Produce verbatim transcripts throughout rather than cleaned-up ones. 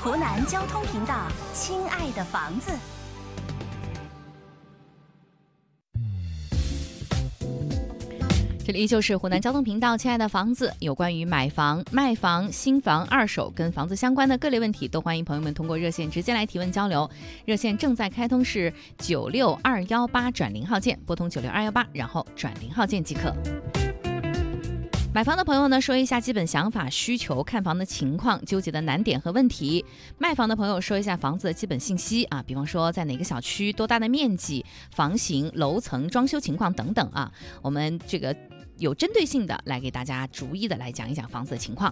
湖南交通频道，亲爱的房子。 这里依旧是湖南交通频道，亲爱的房子，有关于买房、卖房、新房、二手跟房子相关的各类问题，都欢迎朋友们通过热线直接来提问交流。热线正在开通，是九六二幺八转零号键，拨通九六二幺八，然后转零号键即可。买房的朋友呢，说一下基本想法、需求、看房的情况、纠结的难点和问题；卖房的朋友说一下房子的基本信息啊，比方说在哪个小区、多大的面积、房型、楼层、装修情况等等啊。我们这个有针对性的来给大家逐一的来讲一讲房子的情况。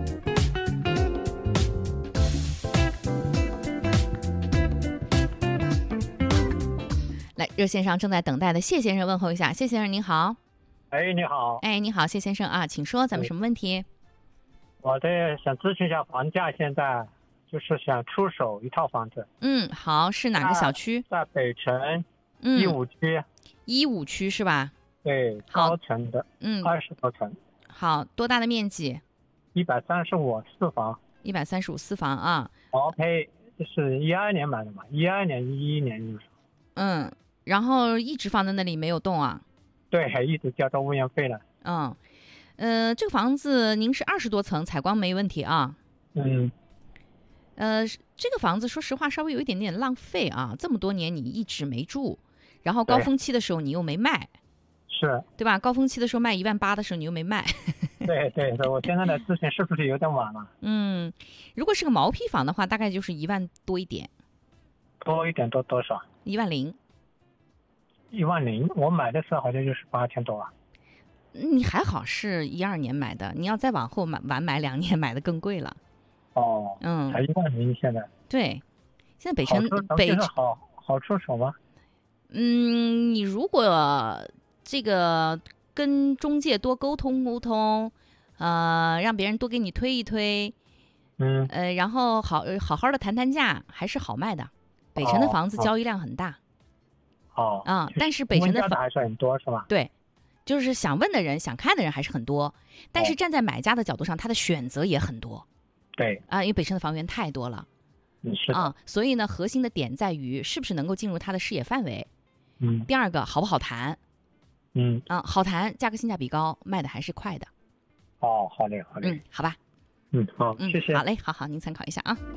来，热线上正在等待的谢先生问候一下。谢先生您好。 哎，你好。 哎，你好，谢先生啊，请说，咱们什么问题？ 我这想咨询一下房价，现在就是想出手一套房子。 嗯，好，是哪个小区？ 在北城嗯， 一五区。 一五区是吧？ 对，高层的， 嗯， 二十多层。 好，多大的面积？ 一百三十五四房。 一百三十五四房啊。 毛坯，就是一二年买的嘛，一二年一一年就是。 嗯，然后一直放在那里没有动啊？ 对，还一直交着物业费了。 嗯，呃，这个房子您是二十多层，采光没问题啊。 嗯。 呃，这个房子说实话稍微有一点点浪费啊，这么多年你一直没住，然后高峰期的时候你又没卖， 是， 对吧？高峰期的时候卖一万八的时候你又没卖。 对对对，我现在的咨询是不是有点晚了？ 嗯，如果是个毛坯房的话，大概就是一万多一点。 多一点多多少？ 一万零。 一万零，我买的时候好像就是八千多啊。 你还好是一二年买的，你要再往后买晚买两年买的更贵了。 哦， 嗯， 才一万零现在。 对，现在北城北城好好出手吗？ 嗯，你如果这个跟中介多沟通沟通，呃，让别人多给你推一推， 嗯， 呃，然后好好好的谈谈价，还是好卖的。北城的房子交易量很大。 哦， 啊，但是北城的房还是很多是吧？ 对，就是想问的人、想看的人还是很多，但是站在买家的角度上，他的选择也很多。 对啊，因为北城的房源太多了。 嗯，是啊，所以呢，核心的点在于是不是能够进入他的视野范围。 嗯。 第二个，好不好谈？ 嗯。 啊，好谈，价格性价比高，卖的还是快的。 哦，好嘞，好嘞。 嗯，好吧。 嗯，好， 嗯， 谢谢。 好嘞，好好，您参考一下啊。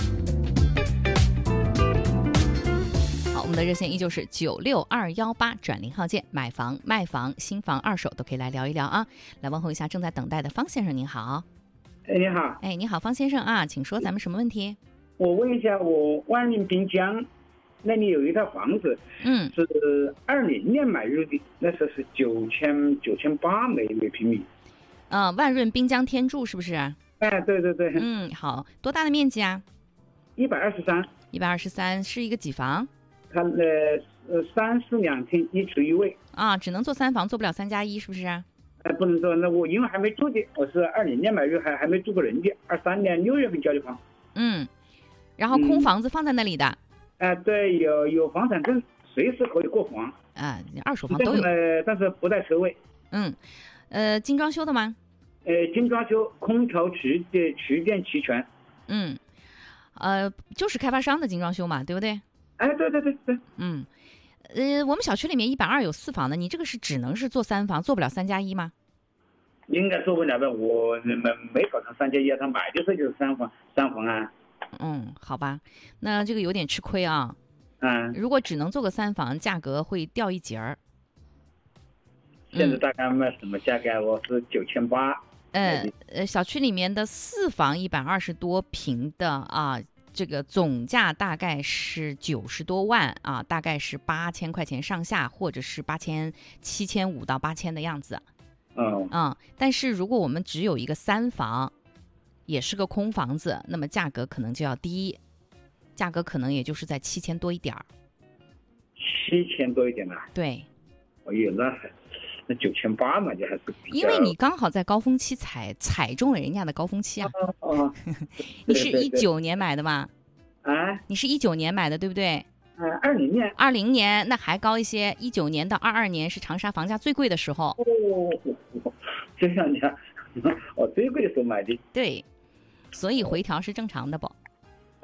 我们的热线依旧是九六二幺八转零号键，买房、卖房、新房、二手都可以来聊一聊啊。来问候一下正在等待的方先生，您好。 哎，你好。 哎，你好，方先生啊，请说，咱们什么问题？ 我问一下，我万润滨江那里有一套房子， 嗯， 是二零年买入的，那时候是九千九千八每每平米。 啊、呃，万润滨江天柱是不是？ 哎，对对对。 嗯，好，多大的面积啊？ 一百二十三。 一百二十三是一个几房？ 它的呃三室两厅一厨一卫啊，只能做三房，做不了三加一，是不是啊？ 哎，不能做，那我因为还没住的，我是二零年买入，还还没住过人的，二三年六月份交的房。 嗯，然后空房子放在那里的。 哎、嗯呃，对，有有房产证，随时可以过房。 啊，二手房都有。 呃，但是不带车位。 嗯，呃，精装修的吗？ 呃，精装修，空调、池电、池电齐全。 嗯，呃，就是开发商的精装修嘛，对不对？ 哎，对对对对， 嗯，呃，我们小区里面一百二有四房的，你这个是只能是做三房，做不了三加一吗？ 应该做不了的，我没没搞成三加一，他买的时候就是三房三房啊。 嗯，好吧，那这个有点吃亏啊。 嗯， 如果只能做个三房，价格会掉一截儿。 现在大概卖什么价格？嗯、我是九千八。 呃呃，小区里面的四房一百二十多平的啊。这个总价大概是九十多万啊，大概是八千块钱上下，或者是八千七千五到八千的样子。 嗯嗯，但是如果我们只有一个三房，也是个空房子，那么价格可能就要低，价格可能也就是在七千多一点儿。 七千多一点啊？ 对。 哎呦，那还那九千八嘛，就还是比较。 因为你刚好在高峰期踩踩中了人家的高峰期啊。 哦。哦你是一九年买的吗？ 啊。 你是一九年买的，对不对？ 啊，二零年。 二零年那还高一些，一九年到二二年是长沙房价最贵的时候。 哦，就像你看，我最贵的时候买的。 对，所以回调是正常的不？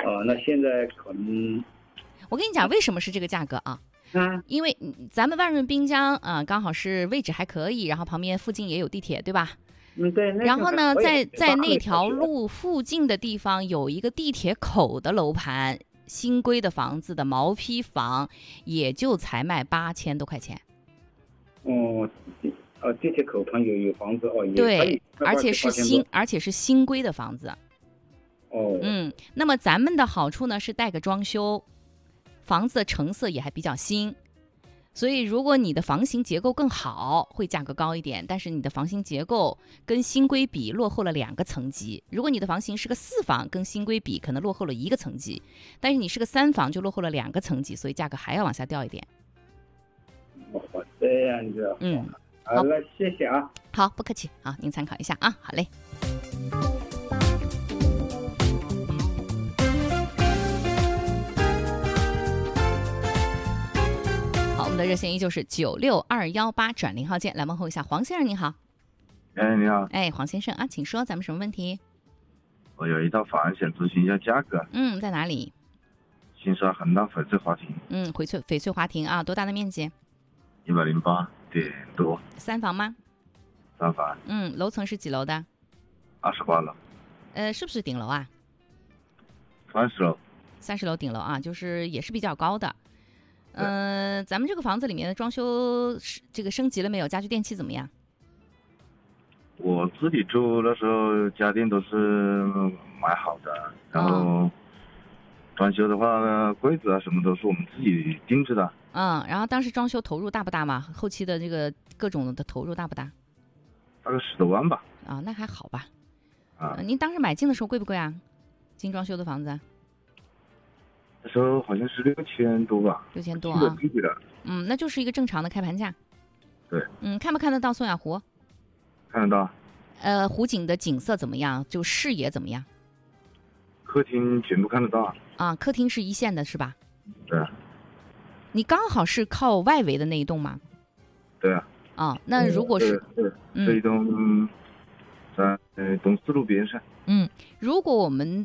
哦，那现在可能， 我跟你讲，为什么是这个价格啊？ 嗯， 因为嗯咱们万润滨江啊、呃，刚好是位置还可以，然后旁边附近也有地铁，对吧？ 嗯，对。那然后呢，在在那条路。 路附近的地方有一个地铁口的楼盘，新规的房子的毛坯房，也就才卖八千多块钱。 哦，哦，地铁口旁有有房子哦，也对，而且是新，而且是新规的房子。 哦， 嗯，那么咱们的好处呢是带个装修，房子的成色也还比较新。所以如果你的房型结构更好，会价格高一点，但是你的房型结构跟新规比落后了两个层级。如果你的房型是个四房，跟新规比可能落后了一个层级，但是你是个三房就落后了两个层级，所以价格还要往下掉一点。 哦，这样子。 嗯， 好了，谢谢啊。 好，不客气啊，您参考一下啊，好嘞。我们的热线依旧是九六二幺八转零号键，来问候一下黄先生，你好。 哎，你好。 哎，黄先生啊，请说，咱们什么问题？ 我有一套房想咨询一下价格。 嗯，在哪里？ 新沙恒大翡翠华庭。 嗯，翡翠翡翠华庭啊，多大的面积？ 一百零八点多。 三房吗？ 三房。 嗯，楼层是几楼的？ 二十八楼。 呃，是不是顶楼啊？ 三十楼。 三十楼顶楼啊，就是也是比较高的。嗯、呃，咱们这个房子里面的装修这个升级了没有？家居电器怎么样？ 我自己住那时候家电都是买好的，然后装修的话，柜子啊什么都是我们自己定制的。 嗯，然后当时装修投入大不大嘛？后期的这个各种的投入大不大？ 大概十多万吧。 啊，那还好吧。 啊、 呃，您当时买进的时候贵不贵啊？精装修的房子？ 那时候好像是六千多吧， 六千多啊， 嗯， 那就是一个正常的开盘价。 对， 嗯，看不看得到宋雅湖？ 看得到。 呃，湖景的景色怎么样？就视野怎么样？ 客厅全部看得到。 啊，客厅是一线的是吧？ 对啊。 你刚好是靠外围的那一栋吗？ 对啊。 啊，那如果是， 对，这一栋在呃东四路边上。 嗯，如果我们